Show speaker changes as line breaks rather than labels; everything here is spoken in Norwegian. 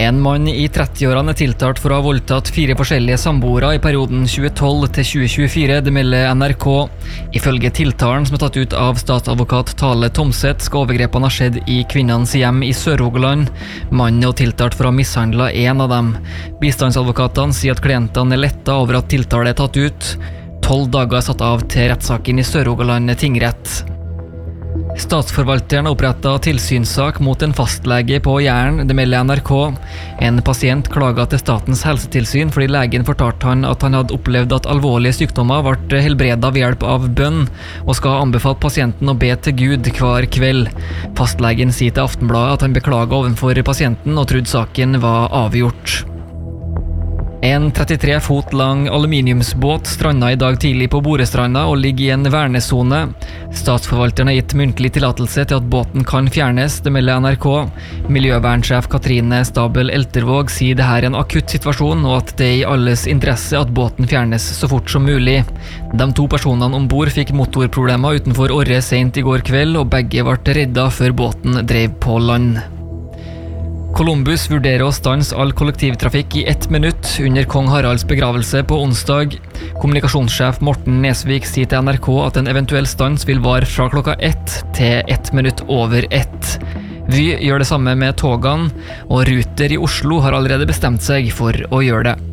En mann i 30-årene tiltalt for å ha voldtatt 4 forskjellige samboere i perioden 2012 til 2024, det melder NRK. Ifølge tiltalen som er tatt ut av statsadvokat Tale Tomseth, skal overgrepene ha skjedd i kvinnens hjem i Sør-Rogaland. Mannen er tiltalt for å ha mishandlet en av dem. Bistandsadvokatene sier at klientene er lettet over at tiltale er tatt ut. 12 dager er satt av til rettssaken i Sør-Rogaland tingrett. Statsforvalteren har opprettet tilsynssak mot en fastlege på Jæren, det melder NRK. En pasient klaget til Statens helsetilsyn fordi legen fortalte han at han hadde opplevd at alvorlige sykdommer ble helbredet ved hjelp av bønn, og skal ha anbefalt pasienten å be til Gud hver kveld. Fastlegen sier til Aftenbladet at han beklaget ovenfor pasienten og trodde saken var avgjort. En 33 fot lang aluminiumsbåt strandet i dag tidlig på Borestranda og ligger i en vernesone. Statsforvalteren har gitt muntlig tillatelse til at båten kan fjernes, det melder NRK. Miljøvernsjef Katrine Stabel Eltervåg sier det her er en akutt situasjon, og at det er i alles interesse at båten fjernes så fort som mulig. De 2 personene ombord fikk motorproblemer utenfor Årre sent i går kveld, og begge ble reddet før båten drev på land. Columbus vurderer å stanse all kollektivtrafikk i 1 minutt under kong Haralds begravelse på onsdag. Kommunikasjonssjef Morten Nesvik sier til NRK at en eventuell stans vil vare fra klokka 1 til 1 minutt over 1. Vy gjør det samme med togene, og Ruter i Oslo har allerede bestemt seg for å gjøre det.